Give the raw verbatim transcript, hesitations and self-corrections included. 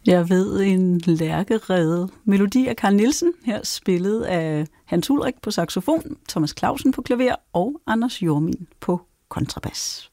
Jeg ved en lærkerede melodi af Carl Nielsen, her spillet af Hans Ulrik på saxofon, Thomas Clausen på klaver og Anders Jormin på kontrabas.